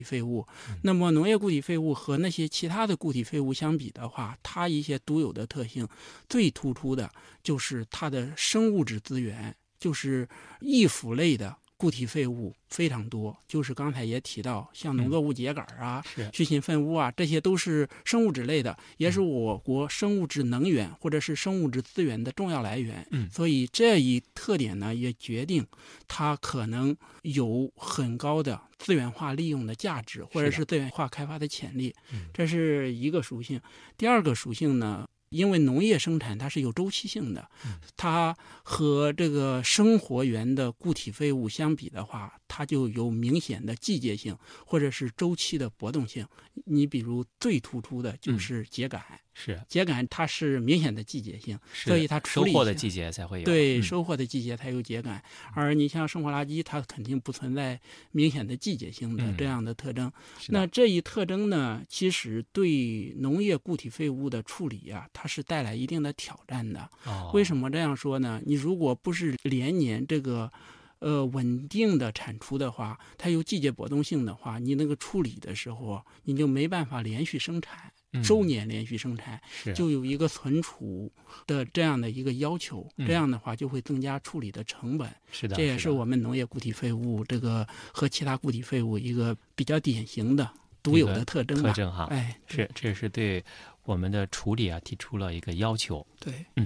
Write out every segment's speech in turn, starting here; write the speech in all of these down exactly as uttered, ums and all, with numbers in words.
废物。那么农业固体废物和那些其他的固体废物相比的话，它一些独有的特性，最突出的就是它的生物质资源，就是易腐类的固体废物非常多，就是刚才也提到，像农作物秸秆啊、 嗯、 畜禽粪污啊，这些都是生物质类的，也是我国生物质能源或者是生物质资源的重要来源。 嗯， 所以这一特点呢，也决定它可能有很高的资源化利用的价值，或者是资源化开发的潜力。这是一个属性。第二个属性呢，因为农业生产它是有周期性的，它和这个生活源的固体废物相比的话，它就有明显的季节性或者是周期的波动性。你比如最突出的就是秸秆，嗯、 是秸秆它是明显的季节性，所以它处理收获的季节才会有， 对、 嗯、 收获的季节才有秸秆。而你像生活垃圾，它肯定不存在明显的季节性的这样的特征。 嗯、 那这一特征呢，其实对农业固体废物的处理啊，它是带来一定的挑战的。 哦、 为什么这样说呢？你如果不是连年这个呃稳定的产出的话，它有季节波动性的话，你那个处理的时候，你就没办法连续生产。周年连续生产、 嗯、 就有一个存储的这样的一个要求， 嗯、 这样的话就会增加处理的成本。 是的， 这也是我们农业固体废物这个和其他固体废物一个比较典型的独有的特征吧。 特征哈， 哎， 是，这是对我们的处理啊提出了一个要求。 对， 嗯。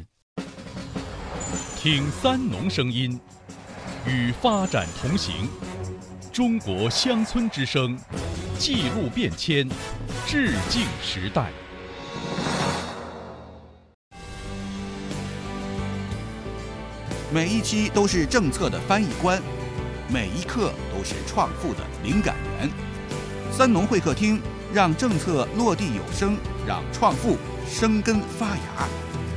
听三农声音，与发展同行。中国乡村之声，记录变迁，致敬时代。 每一期都是政策的翻译官，每一刻都是创富的灵感源。三农会客厅，让政策落地有声，让创富生根发芽。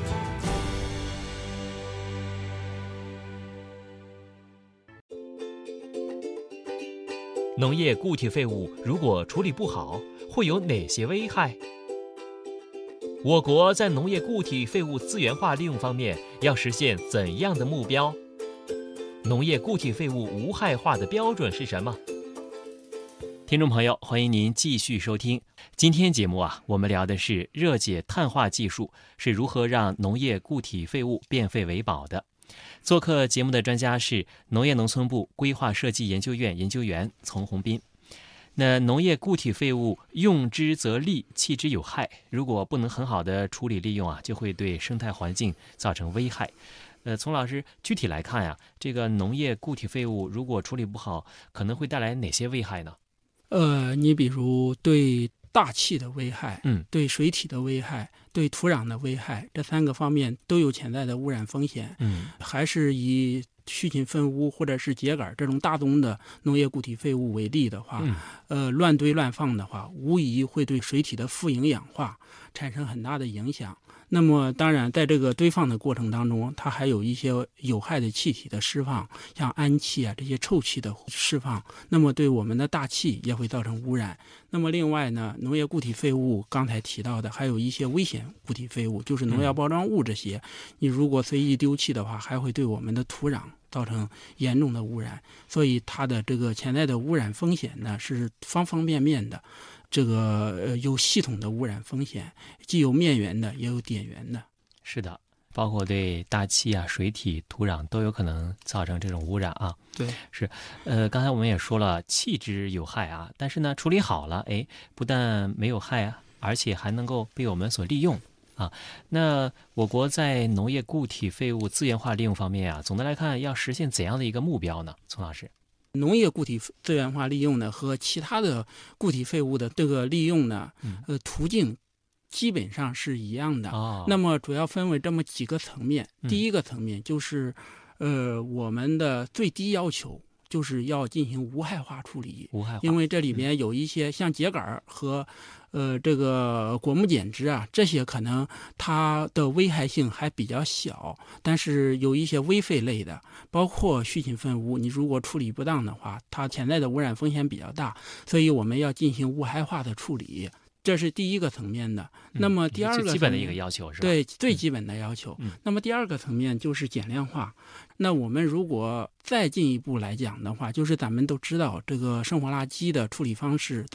农业固体废物如果处理不好，会有哪些危害？我国在农业固体废物资源化利用方面要实现怎样的目标？农业固体废物无害化的标准是什么？ 听众朋友，欢迎您继续收听今天节目啊，我们聊的是热解碳化技术是如何让农业固体废物变废为宝的。做客节目的专家是农业农村部规划设计研究院研究员丛宏斌。那农业固体废物用之则利，弃之有害，如果不能很好的处理利用啊，就会对生态环境造成危害。呃，丛老师，具体来看呀、啊，这个农业固体废物如果处理不好，可能会带来哪些危害呢？ 呃，你比如对大气的危害， 嗯， 对水体的危害，对土壤的危害，这三个方面都有潜在的污染风险。 嗯， 还是以畜禽粪污或者是秸秆这种大宗的农业固体废物为例的话， 嗯、 呃，乱堆乱放的话，无疑会对水体的富营养化产生很大的影响。那么当然在这个堆放的过程当中，它还有一些有害的气体的释放，像氨气啊这些臭气的释放，那么对我们的大气也会造成污染。那么另外呢，农业固体废物刚才提到的还有一些危险固体废物，就是农药包装物这些、嗯、你如果随意丢弃的话，还会对我们的土壤造成严重的污染。所以它的这个潜在的污染风险呢是方方面面的，这个呃有系统的污染风险，既有面源的也有点源的。 是的，包括对大气啊、水体、土壤都有可能造成这种污染啊。 对， 是，呃，刚才我们也说了，弃之有害啊，但是呢，处理好了，哎，不但没有害啊，而且还能够被我们所利用啊。那我国在农业固体废物资源化利用方面啊，总的来看要实现怎样的一个目标呢？丛老师？ 农业固体资源化利用呢，和其他的固体废物的这个利用呢，呃，途径基本上是一样的。 哦、 那么主要分为这么几个层面。 嗯、 第一个层面就是，呃，我们的最低要求就是要进行无害化处理。 无害化， 因为这里面有一些像秸秆和呃这个果木碱枝啊，这些可能它的危害性还比较小，但是有一些微废类的，包括畜禽粪污，你如果处理不当的话，它潜在的污染风险比较大，所以我们要进行无害化的处理。这是第一个层面的。 嗯、 那么第二个最基本的一个要求是吧？ 对，最基本的要求。 嗯、 那么第二个层面就是减量化。那我们如果再进一步来讲的话，就是咱们都知道这个生活垃圾的处理方式